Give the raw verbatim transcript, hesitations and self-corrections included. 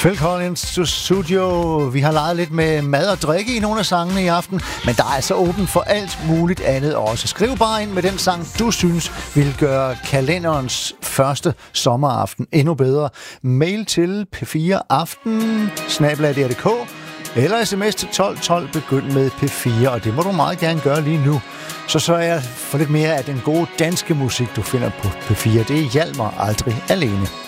Phil Collins to Studio. Vi har leget lidt med mad og drikke i nogle af sangene i aften, men der er altså åben for alt muligt andet også. Skriv bare ind med den sang, du synes vil gøre kalenderens første sommeraften endnu bedre. Mail til p fire aften snabel-a d r punktum d k eller sms til tolv tolv, begynd med P fire, og det må du meget gerne gøre lige nu. Så sørger jeg for lidt mere af den gode danske musik, du finder på P fire. Det er Hjalmar aldrig alene.